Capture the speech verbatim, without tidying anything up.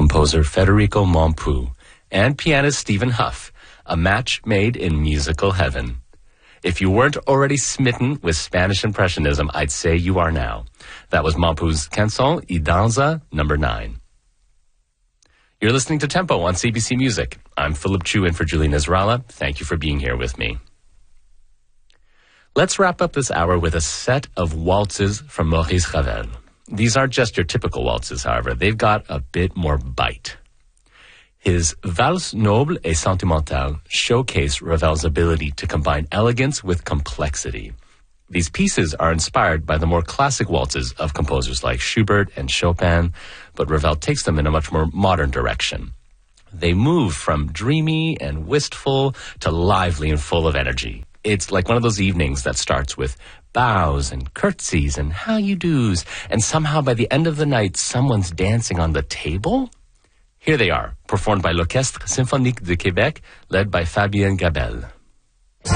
composer Federico Mompou and pianist Stephen Huff, a match made in musical heaven. If you weren't already smitten with Spanish Impressionism, I'd say you are now. That was Mompou's Canção e Dança number nine. You're listening to Tempo on C B C Music. I'm Philip Chu in for Julie Nisralla. Thank you for being here with me. Let's wrap up this hour with a set of waltzes from Maurice Ravel. These aren't just your typical waltzes, however. They've got a bit more bite. His Valse Noble et Sentimentale showcase Ravel's ability to combine elegance with complexity. These pieces are inspired by the more classic waltzes of composers like Schubert and Chopin, but Ravel takes them in a much more modern direction. They move from dreamy and wistful to lively and full of energy. It's like one of those evenings that starts with bows and curtsies and how you do's, and somehow by the end of the night, someone's dancing on the table? Here they are, performed by l'Orchestre Symphonique de Québec, led by Fabien Gabelle.